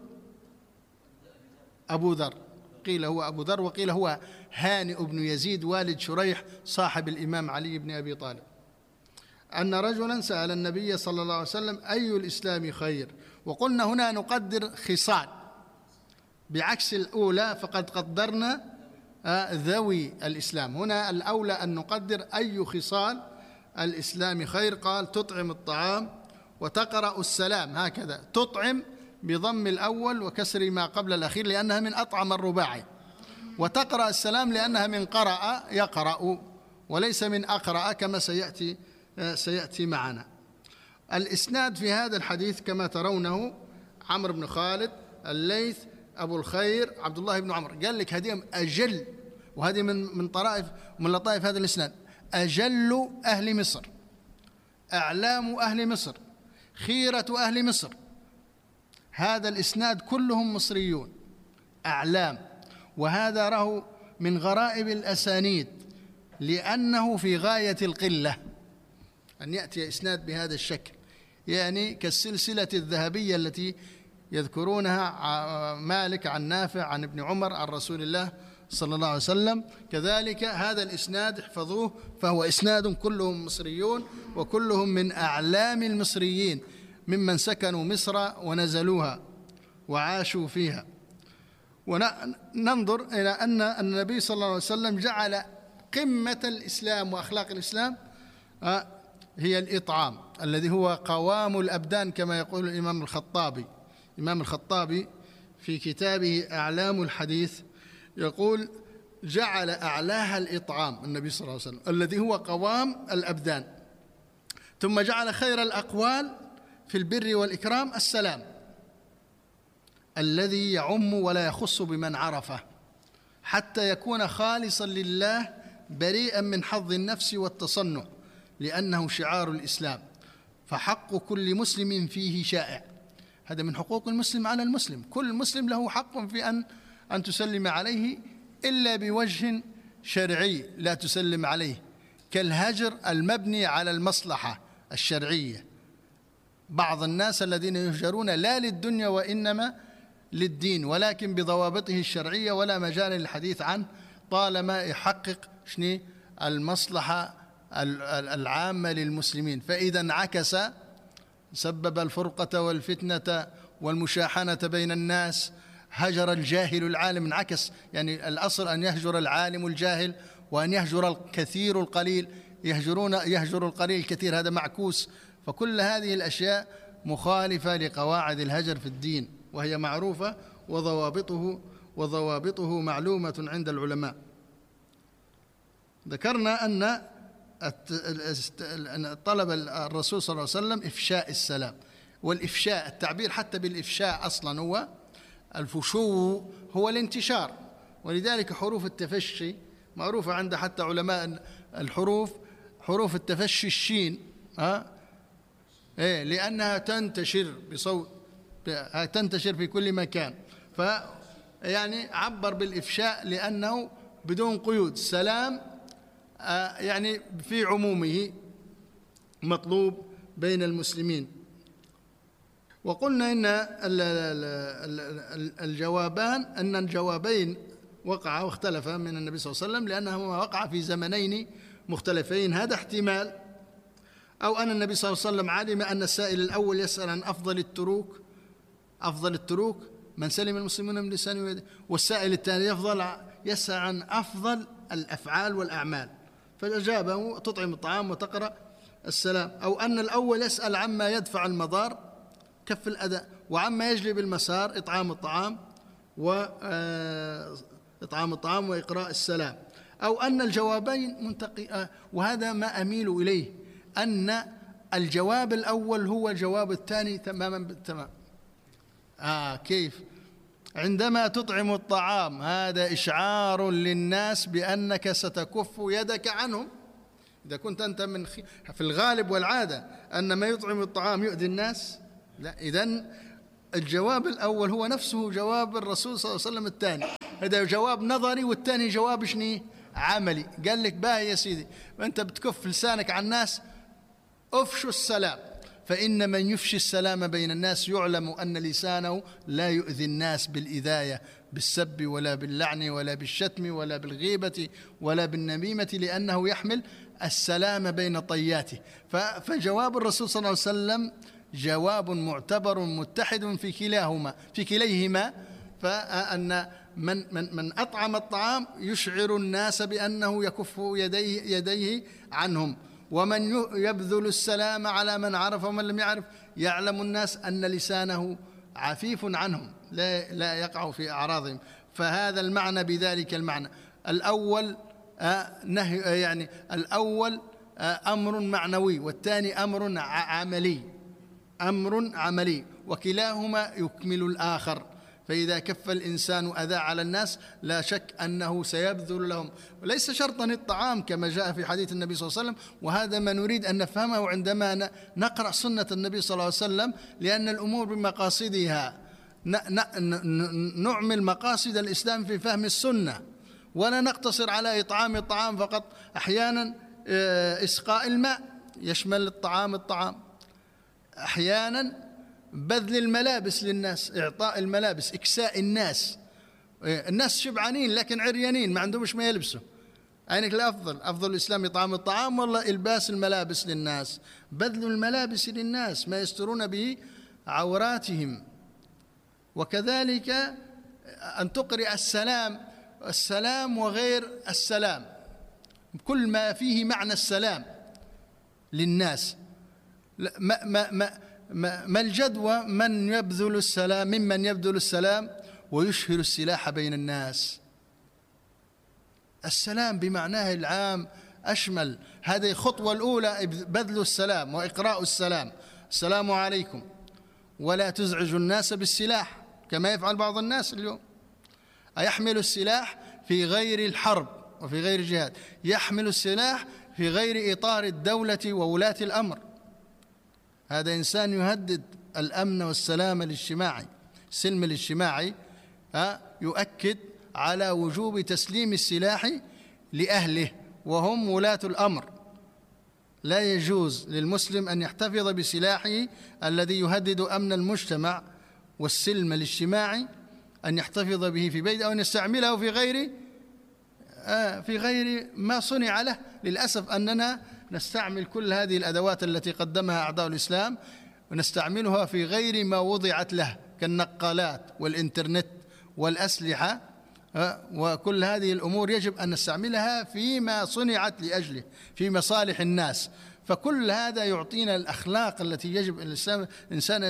أبو ذر، قيل هو أبو ذر وقيل هو هانئ بن يزيد والد شريح صاحب الإمام علي بن أبي طالب، أن رجلا سأل النبي صلى الله عليه وسلم أي الإسلام خير. وقلنا هنا نقدر خصال بعكس الأولى، فقد قدرنا ذوي الإسلام. هنا الأولى أن نقدر أي خصال الإسلام خير. قال تطعم الطعام وتقرأ السلام، هكذا تطعم بضم الأول وكسر ما قبل الأخير لأنها من أطعم الرباعي، وتقرأ السلام لأنها من قرأ يقرأ وليس من أقرأ كما سيأتي معنا. الإسناد في هذا الحديث كما ترونه عمرو بن خالد، الليث، أبو الخير، عبد الله بن عمر. قال لك هذه أجل، وهذه من لطائف هذا الإسناد، أجل أهل مصر، أعلام أهل مصر، خيرة أهل مصر. هذا الإسناد كلهم مصريون أعلام، وهذا له من غرائب الأسانيد لأنه في غاية القلة أن يأتي إسناد بهذا الشكل، يعني كالسلسلة الذهبية التي يذكرونها مالك عن نافع عن ابن عمر عن رسول الله صلى الله عليه وسلم. كذلك هذا الإسناد احفظوه، فهو إسناد كلهم مصريون وكلهم من أعلام المصريين ممن سكنوا مصر ونزلوها وعاشوا فيها. وننظر إلى أن النبي صلى الله عليه وسلم جعل قمة الإسلام وأخلاق الإسلام هي الإطعام الذي هو قوام الأبدان كما يقول الإمام الخطابي في كتابه أعلام الحديث، يقول جعل أعلاها الإطعام النبي صلى الله عليه وسلم الذي هو قوام الأبدان، ثم جعل خير الأقوال في البر والإكرام السلام الذي يعم ولا يخص بمن عرفه حتى يكون خالصا لله بريئا من حظ النفس والتصنع، لأنه شعار الإسلام، فحق كل مسلم فيه شائع. هذا من حقوق المسلم على المسلم، كل مسلم له حق في أن تسلم عليه إلا بوجه شرعي لا تسلم عليه، كالهجر المبني على المصلحة الشرعية. بعض الناس الذين يهجرون لا للدنيا وإنما للدين، ولكن بضوابطه الشرعية ولا مجال للحديث عنه طالما يحقق المصلحة العامة للمسلمين. فإذا انعكس سبب الفرقة والفتنة والمشاحنة بين الناس، هجر الجاهل العالم، انعكس، يعني الأصل أن يهجر العالم الجاهل وأن يهجر الكثير القليل، يهجر القليل الكثير، هذا معكوس. فكل هذه الأشياء مخالفة لقواعد الهجر في الدين، وهي معروفة وضوابطه معلومة عند العلماء. ذكرنا أن طلب الرسول صلى الله عليه وسلم إفشاء السلام، والإفشاء التعبير حتى بالإفشاء أصلا هو الفشو، هو الانتشار، ولذلك حروف التفشي معروفة عند حتى علماء الحروف، حروف التفشي الشين لأنها تنتشر بصوت، تنتشر في كل مكان، يعني عبر بالإفشاء لأنه بدون قيود، سلام يعني في عمومه مطلوب بين المسلمين. وقلنا إن الجوابين وقع واختلفا من النبي صلى الله عليه وسلم لأنهما وقع في زمنين مختلفين. هذا احتمال، أو أن النبي صلى الله عليه وسلم علم أن السائل الأول يسأل عن أفضل التروك من سلم المسلمون من لسانه ويده، والسائل الثاني يسأل عن أفضل الأفعال والأعمال، فأجابه تطعم الطعام وتقرأ السلام. أو أن الأول يسأل عما يدفع المضار كف الأذى، وعما يجلب المسار إطعام الطعام وإقراء السلام. أو أن الجوابين وهذا ما أميل إليه، أن الجواب الأول هو الجواب الثاني تماما بالتمام. كيف؟ عندما تطعم الطعام هذا إشعار للناس بأنك ستكف يدك عنهم، إذا كنت أنت في الغالب والعادة أن ما يطعم الطعام يؤذي الناس، لا، إذن الجواب الأول هو نفسه جواب الرسول صلى الله عليه وسلم الثاني، هذا جواب نظري والثاني جواب شنو؟ عملي. قال لك باهي يا سيدي، وأنت بتكف لسانك على الناس، أفشوا السلام، فإن من يفشي السلام بين الناس يعلم أن لسانه لا يؤذي الناس بالإذاية، بالسب ولا باللعن ولا بالشتم ولا بالغيبة ولا بالنميمة، لأنه يحمل السلام بين طياته. فجواب الرسول صلى الله عليه وسلم جواب معتبر متحد في كليهما، فأن من أطعم الطعام يشعر الناس بأنه يكف يديه عنهم، ومن يبذل السلام على من عرف ومن لم يعرف يعلم الناس أن لسانه عفيف عنهم لا يقع في أعراضهم. فهذا المعنى بذلك المعنى الأول نهي، يعني الأول أمر معنوي والثاني أمر عملي، وكلاهما يكمل الآخر. فإذا كف الإنسان أذى على الناس لا شك أنه سيبذل لهم، وليس شرطا الطعام كما جاء في حديث النبي صلى الله عليه وسلم، وهذا ما نريد أن نفهمه عندما نقرأ سنة النبي صلى الله عليه وسلم، لأن الأمور بمقاصدها نعمل مقاصد الإسلام في فهم السنة، ولا نقتصر على إطعام الطعام فقط. أحيانا إسقاء الماء يشمل الطعام، أحيانا بذل الملابس للناس، إعطاء الملابس، إكساء الناس شبعانين لكن عريانين ما عندهمش ما يلبسوا، عينك أفضل الإسلام إطعام الطعام ولا إلباس الملابس للناس؟ بذل الملابس للناس ما يسترون به عوراتهم. وكذلك أن تقرئ السلام وغير السلام، كل ما فيه معنى السلام للناس. ما الجدوى ممن يبذل السلام ويشهر السلاح بين الناس؟ السلام بمعناه العام أشمل. هذه الخطوة الأولى، بذل السلام وإقراء السلام، السلام عليكم، ولا تزعج الناس بالسلاح كما يفعل بعض الناس اليوم. يحمل السلاح في غير الحرب وفي غير الجهاد، يحمل السلاح في غير إطار الدولة وولاة الأمر. هذا إنسان يهدد الأمن والسلام الاجتماعي، السلم الاجتماعي، يؤكد على وجوب تسليم السلاح لأهله وهم ولاة الأمر. لا يجوز للمسلم أن يحتفظ بسلاحه الذي يهدد أمن المجتمع والسلم الاجتماعي، أن يحتفظ به في بيته أو أن يستعمله في غير ما صنع له. للأسف أننا نستعمل كل هذه الأدوات التي قدمها أعداء الإسلام ونستعملها في غير ما وضعت له، كالنقالات والإنترنت والأسلحة، وكل هذه الأمور يجب أن نستعملها فيما صنعت لأجله، في مصالح الناس. فكل هذا يعطينا الأخلاق التي يجب الإنسان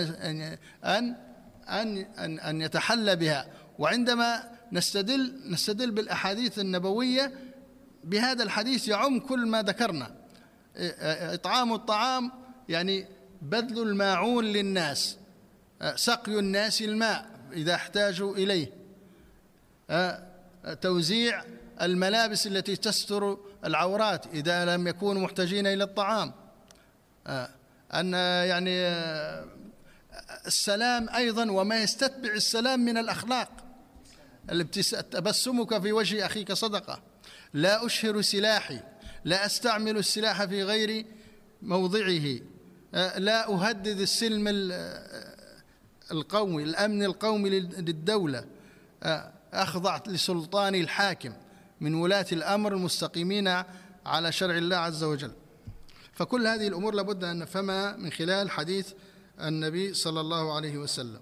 أن يتحلى بها. وعندما نستدل بالأحاديث النبوية بهذا الحديث يعم كل ما ذكرنا. إطعام الطعام يعني بذل الماعون للناس، سقي الناس الماء إذا احتاجوا إليه، توزيع الملابس التي تستر العورات إذا لم يكونوا محتاجين إلى الطعام، أن يعني السلام أيضا وما يستتبع السلام من الأخلاق، تبسمك في وجه أخيك صدقة، لا أشهر سلاحي، لا أستعمل السلاح في غير موضعه، لا أهدد السلم القومي، الأمن القومي للدولة، أخضع لسلطان الحاكم من ولاة الأمر المستقيمين على شرع الله عز وجل. فكل هذه الأمور لابد أن نفهمها من خلال حديث النبي صلى الله عليه وسلم.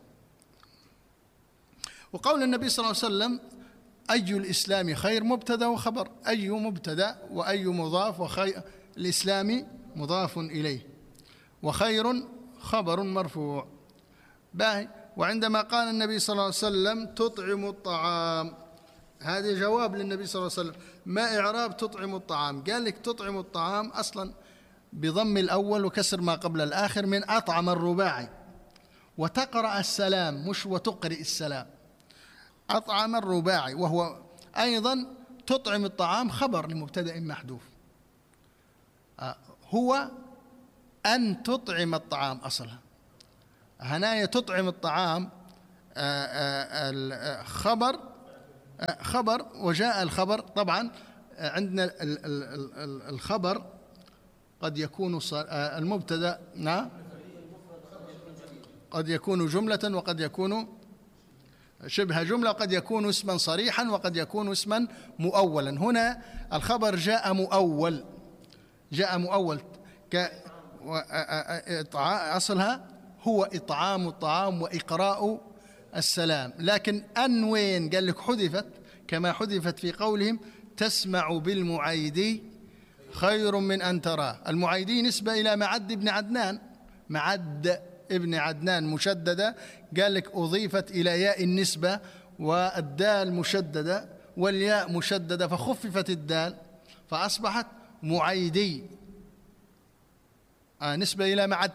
وقول النبي صلى الله عليه وسلم أي الإسلام خير مبتدأ وخبر، أي مبتدأ وأي مضاف، وخير الإسلام مضاف إليه، وخير خبر مرفوع. باهي. وعندما قال النبي صلى الله عليه وسلم تطعم الطعام، هذا جواب للنبي صلى الله عليه وسلم. ما إعراب تطعم الطعام؟ قال لك تطعم الطعام أصلا بضم الأول وكسر ما قبل الآخر من أطعم الرباعي، وتقرأ السلام مش وتقرئ السلام، أطعم الرباعي، وهو أيضا تطعم الطعام خبر لمبتدأ محذوف. هو أن تطعم الطعام أصلها. هنايا تطعم الطعام خبر وجاء الخبر. طبعا عندنا الخبر قد يكون المبتدأ، نعم، قد يكون جملة وقد يكون شبه جملة وقد يكون اسما صريحا وقد يكون اسما مؤولا. هنا الخبر جاء مؤول أصلها هو إطعام الطعام وإقراء السلام. لكن أن وين قال لك حذفت، كما حذفت في قولهم تسمع بالمعيدي خير من أن تراه. المعيدي نسبة إلى معد ابن عدنان مشددة، قال لك أضيفت إلى ياء النسبة والدال مشددة والياء مشددة فخففت الدال فأصبحت معيدي نسبة إلى معد.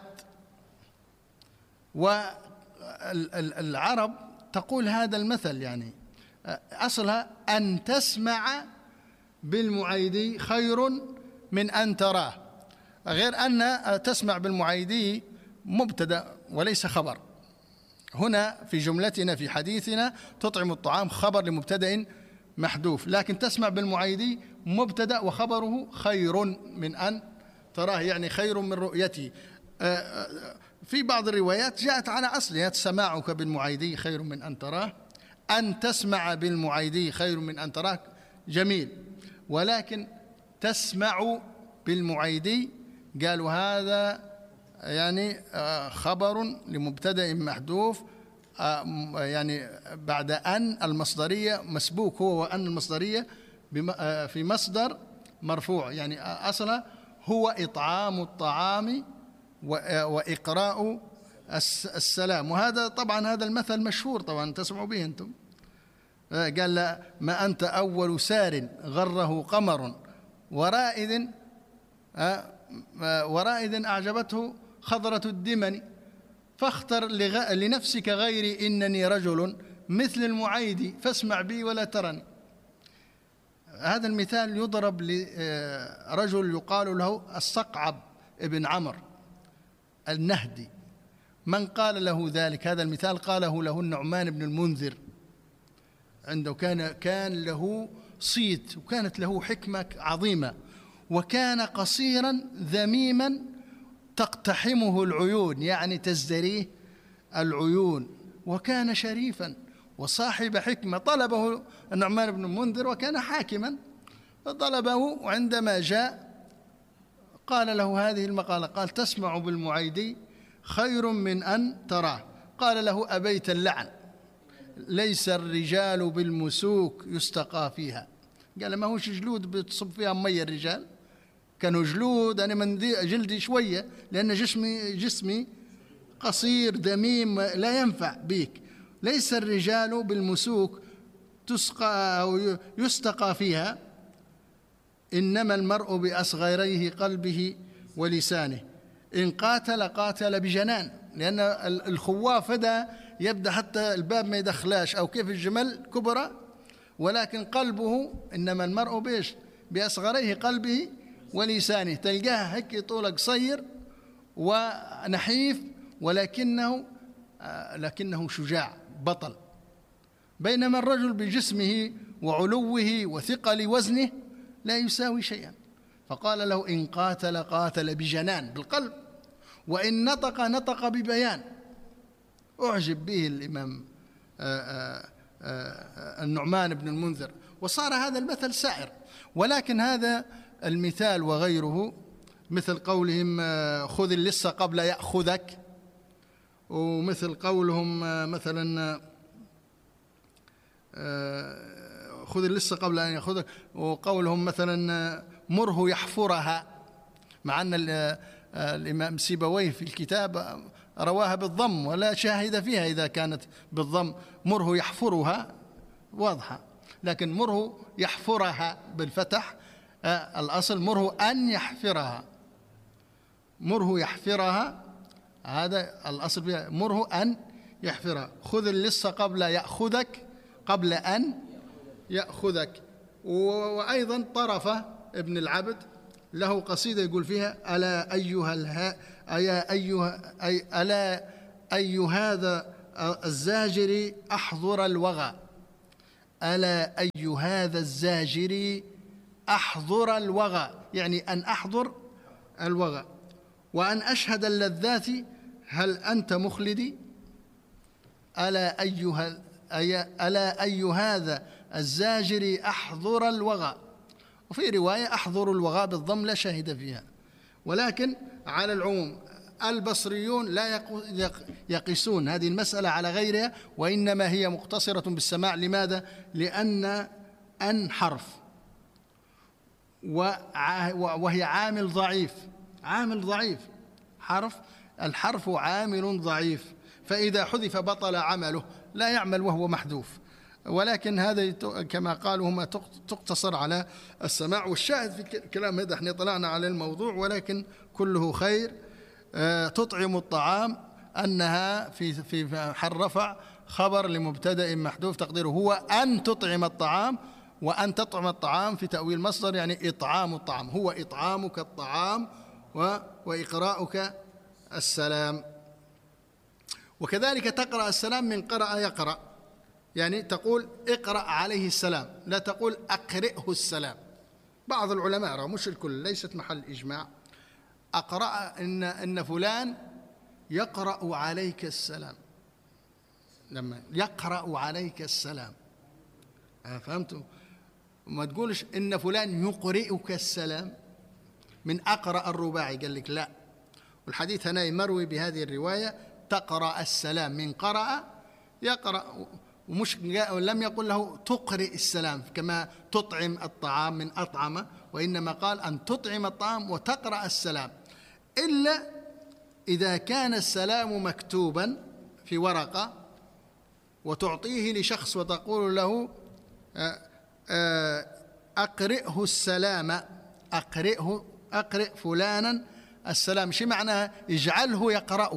والعرب تقول هذا المثل، يعني أصلها أن تسمع بالمعيدي خير من أن تراه، غير أن تسمع بالمعيدي مبتدأ وليس خبر. هنا في جملتنا في حديثنا تطعم الطعام خبر لمبتدأ محذوف، لكن تسمع بالمعيدي مبتدأ وخبره خير من أن تراه، يعني خير من رؤيته. في بعض الروايات جاءت على أصلها سماعك بالمعيدي خير من أن تراه، أن تسمع بالمعيدي خير من أن تراه جميل، ولكن تسمع بالمعيدي قالوا هذا يعني خبر لمبتدأ محذوف، يعني بعد أن المصدرية مسبوك هو وأن المصدرية في مصدر مرفوع، يعني أصلا هو إطعام الطعام وإقراء السلام. وهذا طبعا هذا المثل مشهور طبعا تسمعوا به أنتم. قال لا ما أنت أول سار غره قمر ورائد أعجبته خضرة الدمن فاختر لنفسك غيري إنني رجل مثل المعيد فاسمع بي ولا ترني. هذا المثال يضرب لرجل يقال له الصقعب ابن عمرو النهدي. من قال له ذلك؟ هذا المثال قاله له النعمان بن المنذر، عنده كان له صيت وكانت له حكمة عظيمة، وكان قصيرا ذميما تقتحمه العيون، يعني تزدريه العيون، وكان شريفا وصاحب حكمة. طلبه النعمان بن المنذر وكان حاكما، فطلبه وعندما جاء قال له هذه المقالة، قال تسمع بالمعيدي خير من أن تراه. قال له أبيت اللعن، ليس الرجال بالمسوك يستقى فيها. قال ما هوش جلود بتصب فيها مية الرجال، كانوا جلود، أنا من جلدي شوية لأن جسمي قصير دميم لا ينفع بيك. ليس الرجال بالمسوك تسقى أو يستقى فيها، إنما المرء بأصغريه قلبه ولسانه. إن قاتل بجنان، لأن الخواف هذا يبدأ حتى الباب ما يدخلاش أو كيف الجمل كبرى، ولكن قلبه إنما المرء بيش بأصغريه قلبه ولسانه. تلقاه هيك طوله قصير ونحيف لكنه شجاع بطل، بينما الرجل بجسمه وعلوه وثقل وزنه لا يساوي شيئا. فقال له إن قاتل بجنان بالقلب، وإن نطق ببيان. أعجب به الإمام النعمان بن المنذر، وصار هذا المثل سائر. ولكن هذا المثال وغيره مثل قولهم خذ اللص قبل يأخذك، ومثل قولهم مثلا خذ اللص قبل أن يأخذك، وقولهم مثلا مره يحفرها، مع أن الإمام سيبويه في الكتاب رواها بالضم ولا شاهد فيها إذا كانت بالضم. مره يحفرها واضحة، لكن مره يحفرها بالفتح الأصل مره أن يحفرها. مره يحفرها هذا الأصل فيها، مره أن يحفرها. خذ اللص قبل يأخذك، قبل أن يأخذك. وأيضا طرفة ابن العبد له قصيدة يقول فيها: ألا أي هذا الزاجر أحضر الوغى، ألا أي هذا الزاجر أحضر الوغى، يعني أن أحضر الوغى، وأن أشهد اللذات هل أنت مخلدي، ألا أي هذا الزاجر أحضر الوغى. وفي رواية أحضر الوغى بالضم لا شاهد فيها، ولكن على العموم البصريون لا يقيسون هذه المسألة على غيرها، وإنما هي مقتصرة بالسماع. لماذا؟ لأن أن حرف وهي عامل ضعيف، الحرف عامل ضعيف، فإذا حذف بطل عمله، لا يعمل وهو محذوف. ولكن هذا كما قالوا هما تقتصر على السماع. والشاهد في كلام هذا، احنا طلعنا على الموضوع ولكن كله خير. تطعم الطعام أنها في حال رفع خبر لمبتدأ محذوف تقديره هو أن تطعم الطعام، وأن تطعم الطعام في تأويل مصدر يعني إطعام الطعام، هو إطعامك الطعام وإقراؤك السلام. وكذلك تقرأ السلام من قرأ يقرأ، يعني تقول اقرأ عليه السلام، لا تقول أقرئه السلام. بعض العلماء، مش الكل، ليست محل إجماع، أقرأ إن فلان يقرأ عليك السلام، لما يقرأ عليك السلام، فهمتوا؟ ما تقولش إن فلان يقرئك السلام من أقرأ الرباعي، قال لك لا. والحديث هنا مروي بهذه الرواية: تقرأ السلام من قرأ يقرأ، ومش لم يقل له تقرئ السلام كما تطعم الطعام من أطعم، وإنما قال أن تطعم الطعام وتقرأ السلام، إلا إذا كان السلام مكتوبا في ورقة وتعطيه لشخص وتقول له أقرئه السلام، أقرئ فلانا السلام. شو معناها؟ اجعله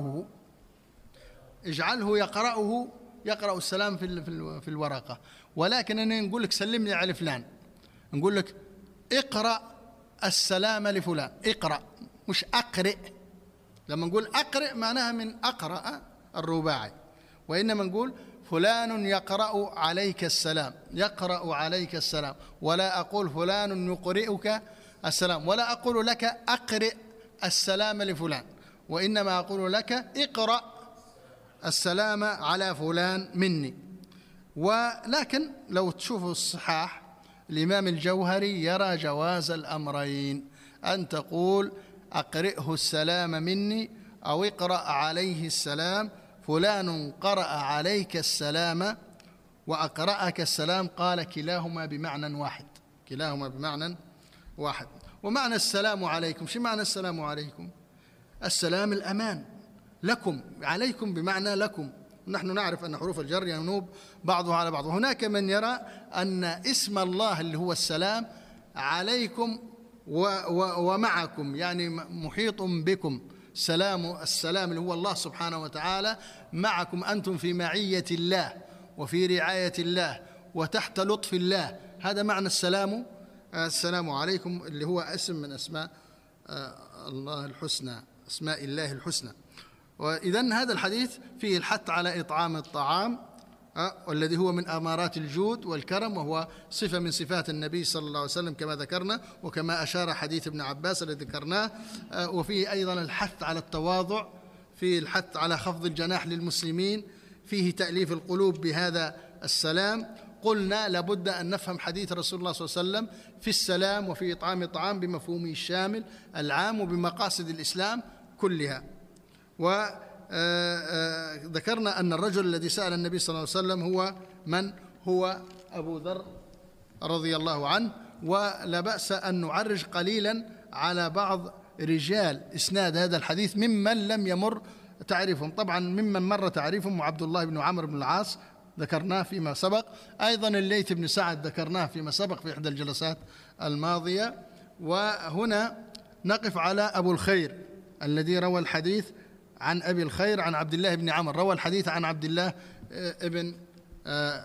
يقرأ السلام في الورقة. ولكن أنا نقول لك سلمني على فلان، نقول لك اقرأ السلام لفلان، اقرأ مش أقرئ. لما نقول أقرئ معناها من أقرأ الرباعي، وإنما نقول فلان يقرأ عليك السلام، ولا أقول فلان يقرئك السلام، ولا أقول لك أقرئ السلام لفلان، وإنما أقول لك اقرأ السلام على فلان مني. ولكن لو تشوفوا الصحاح، الإمام الجوهري يرى جواز الأمرين، أن تقول أقرئه السلام مني أو اقرأ عليه السلام، فلان قرأ عليك السلام وأقرأك السلام، قال كلاهما بمعنى واحد. ومعنى السلام عليكم، شو معنى السلام عليكم؟ السلام الأمان لكم، عليكم بمعنى لكم. نحن نعرف أن حروف الجر ينوب بعضها على بعض. هناك من يرى أن اسم الله اللي هو السلام عليكم ومعكم، يعني محيط بكم، السلام اللي هو الله سبحانه وتعالى معكم، أنتم في معية الله وفي رعاية الله وتحت لطف الله. هذا معنى السلام عليكم، اللي هو اسم من أسماء الله الحسنى، أسماء الله الحسنى. وإذن هذا الحديث فيه الحث على إطعام الطعام، والذي هو من أمارات الجود والكرم، وهو صفة من صفات النبي صلى الله عليه وسلم كما ذكرنا، وكما أشار حديث ابن عباس الذي ذكرناه. وفيه أيضا الحث على التواضع، فيه الحث على خفض الجناح للمسلمين، فيه تأليف القلوب بهذا السلام. قلنا لابد أن نفهم حديث رسول الله صلى الله عليه وسلم في السلام وفي إطعام الطعام بمفهومه الشامل العام وبمقاصد الإسلام كلها. وذكرنا أن الرجل الذي سأل النبي صلى الله عليه وسلم هو أبو ذر رضي الله عنه. ولا بأس أن نعرج قليلا على بعض رجال إسناد هذا الحديث ممن لم يمر تعريفهم. طبعا ممن مر تعريفهم عبد الله بن عمرو بن العاص، ذكرناه فيما سبق. أيضا الليث بن سعد ذكرناه فيما سبق في إحدى الجلسات الماضية. وهنا نقف على أبو الخير الذي روى الحديث عن أبي الخير عن عبد الله بن عمرو، روى الحديث عن عبد الله ابن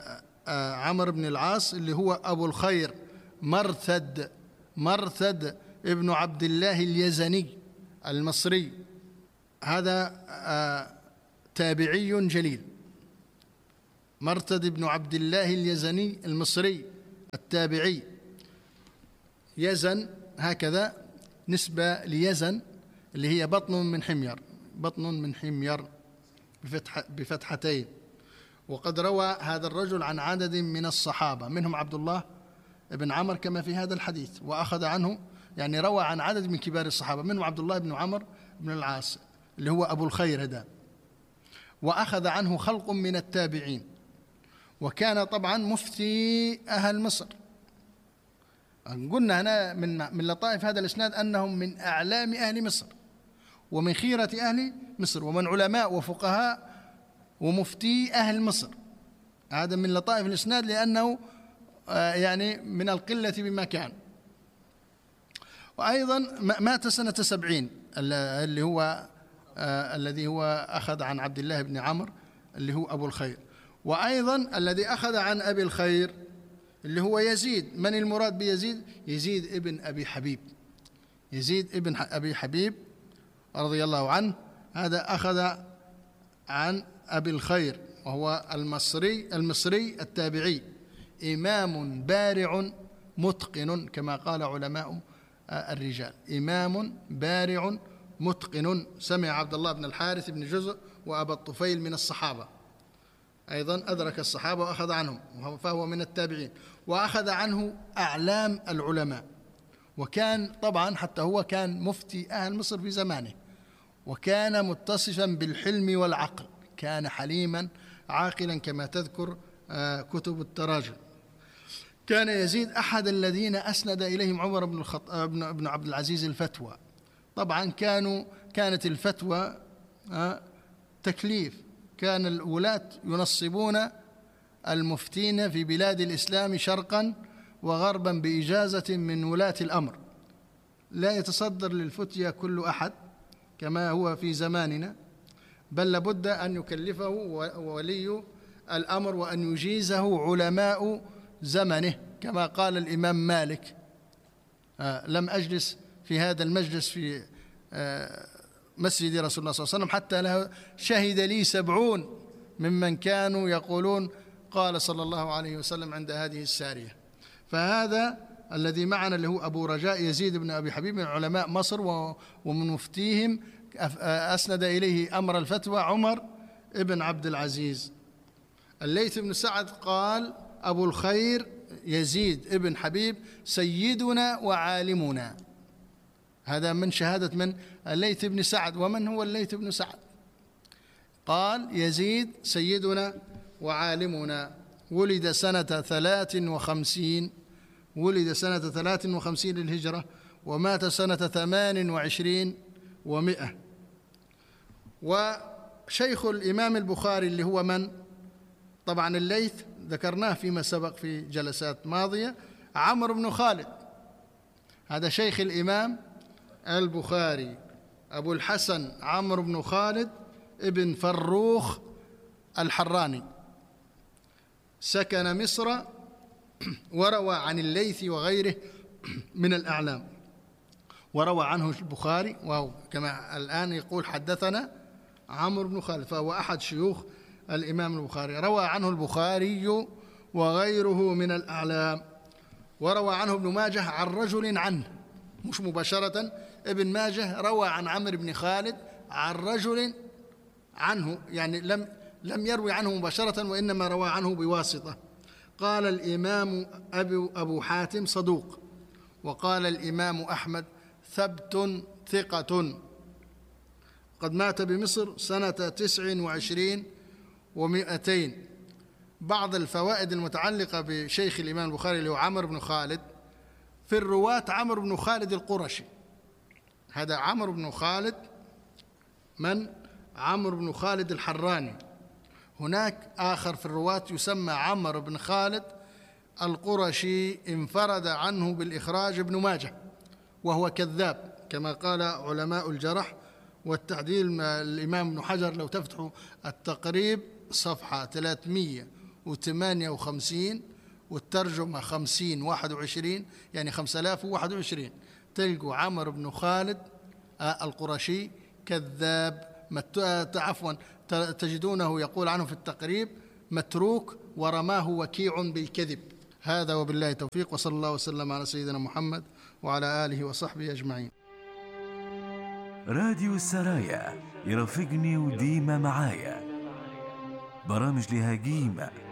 عمرو بن العاص اللي هو أبو الخير مرثد ابن عبد الله اليزني المصري، هذا تابعي جليل. مرثد بن عبد الله اليزني المصري التابعي. يزن هكذا نسبة ليزن اللي هي بطن من حمير، بطن من حمير بفتحتين. وقد روى هذا الرجل عن عدد من الصحابة، منهم عبد الله بن عمر كما في هذا الحديث، وأخذ عنه يعني روى عن عدد من كبار الصحابة، منهم عبد الله بن عمر بن العاص اللي هو أبو الخير هذا، وأخذ عنه خلق من التابعين. وكان طبعا مفتي أهل مصر. قلنا هنا من لطائف هذا الإسناد أنهم من أعلام أهل مصر ومن خيرة أهل مصر ومن علماء وفقهاء ومفتي أهل مصر. هذا من لطائف الإسناد لأنه يعني من القلة بمكان. وأيضا مات سنة 70 اللي هو الذي هو أخذ عن عبد الله بن عمرو اللي هو أبو الخير. وأيضا الذي أخذ عن أبي الخير اللي هو يزيد. من المراد بيزيد؟ يزيد ابن أبي حبيب، يزيد ابن أبي حبيب رضي الله عنه. هذا أخذ عن أبي الخير وهو المصري التابعي، إمام بارع متقن كما قال علماء الرجال، إمام بارع متقن. سمع عبد الله بن الحارث بن جزء وأبا الطفيل من الصحابة، أيضا أدرك الصحابة وأخذ عنهم، فهو من التابعين. وأخذ عنه أعلام العلماء، وكان طبعا حتى هو كان مفتي أهل مصر في زمانه، وكان متصفا بالحلم والعقل، كان حليما عاقلا كما تذكر كتب التراجم. كان يزيد أحد الذين أسند إليهم عمر بن عبد العزيز الفتوى. طبعا كانت الفتوى تكليف، كان الولاة ينصبون المفتين في بلاد الإسلام شرقا وغربا بإجازة من ولاة الأمر، لا يتصدر للفتية كل أحد كما هو في زماننا، بل لابد أن يكلفه ولي الأمر وأن يجيزه علماء زمنه، كما قال الإمام مالك: لم أجلس في هذا المجلس في مسجد رسول الله صلى الله عليه وسلم حتى له شهد لي 70 ممن كانوا يقولون قال صلى الله عليه وسلم عند هذه السارية. فهذا الذي معنا اللي هو أبو رجاء يزيد بن أبي حبيب من علماء مصر ومن مفتيهم، أسند إليه أمر الفتوى عمر ابن عبد العزيز. الليث بن سعد قال: أبو الخير يزيد ابن حبيب سيدنا وعالمنا. هذا من شهادة من الليث بن سعد. ومن هو الليث بن سعد؟ قال: يزيد سيدنا وعالمنا. ولد سنة 53 للهجرة، ومات سنة 28 و100. وشيخ الإمام البخاري اللي هو من؟ طبعا الليث ذكرناه فيما سبق في جلسات ماضية، عمرو بن خالد، هذا شيخ الإمام البخاري، أبو الحسن عمرو بن خالد ابن فروخ الحراني، سكن مصر، وروى عن الليث وغيره من الأعلام، وروى عنه البخاري، وهو كما الآن يقول حدثنا عمرو بن خالد، فهو أحد شيوخ الإمام البخاري. روى عنه البخاري وغيره من الأعلام. وروى عنه ابن ماجه عن رجل عنه، مش مباشرة، ابن ماجه روى عن عمرو بن خالد عن رجل عنه، يعني لم يروي عنه مباشرة، وإنما روى عنه بواسطة. قال الإمام أبو حاتم: صدوق. وقال الإمام أحمد: ثبت ثقة. قد مات بمصر سنة 29 و200. بعض الفوائد المتعلقة بشيخ الإمام البخاري اللي هو عمرو بن خالد: في الرواة عمرو بن خالد القرشي. هذا عمرو بن خالد، من؟ عمرو بن خالد الحراني. هناك آخر في الرواة يسمى عمرو بن خالد القرشي، انفرد عنه بالإخراج ابن ماجه، وهو كذاب كما قال علماء الجرح والتعديل. الإمام ابن حجر لو تفتحوا التقريب صفحة 358 والترجمة 5021، يعني 5021، تلقوا عمرو بن خالد القرشي كذاب، عفوا تجدونه يقول عنه في التقريب متروك ورماه وكيع بالكذب. هذا وبالله التوفيق، وصلى الله وسلم على سيدنا محمد وعلى آله وصحبه أجمعين. راديو السرايا يرافقني وديما معايا، برامج لها قيمة